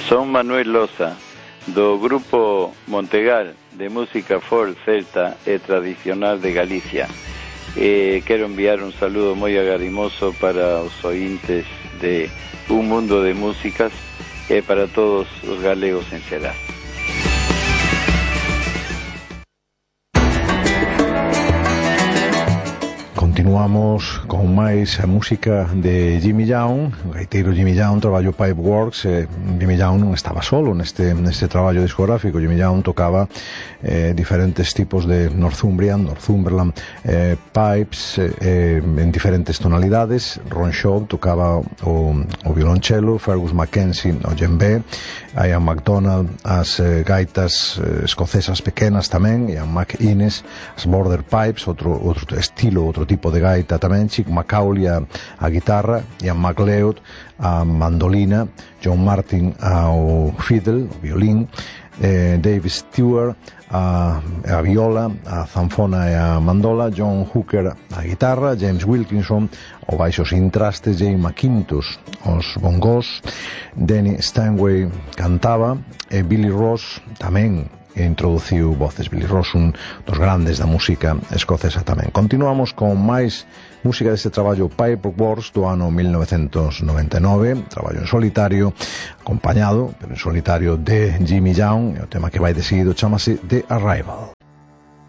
Son Manuel Loza, do grupo Montegal de música folk, celta e tradicional de Galicia. Quero enviar un saludo moi agarimoso para os ointes de Un Mundo de Músicas e para todos os galegos en xeral. Continuamos con máis a música de Jimmy Young. O gaiteiro Jimmy Young traballou Pipeworks. Jimmy Young non estaba solo neste traballo discográfico. Jimmy Young tocaba diferentes tipos de Northumberland pipes en diferentes tonalidades. Ron Shaw tocaba o violonchelo, Fergus Mackenzie o djembe, Ian MacDonald as gaitas escocesas pequenas tamén, Ian McInnes as border pipes, outro estilo, outro tipo de gaita tamén, Chick Macaulay a guitarra, Ian MacLeod a mandolina, John Martin ao fiddle, o violín, Dave Stewart a viola, a zanfona e a mandola, John Hooker a guitarra, James Wilkinson o baixo sin trastes, Jane McIntosh os bongos, Denny Stanway cantaba e Billy Ross tamén introduciu voces. Billy Ross, un dos grandes da música escocesa tamén. Continuamos con máis música deste traballo Pipeworks do ano 1999, traballo en solitario, acompañado, pero en solitario, de Jimmy Young, e o tema que vai de seguido chamase The Arrival.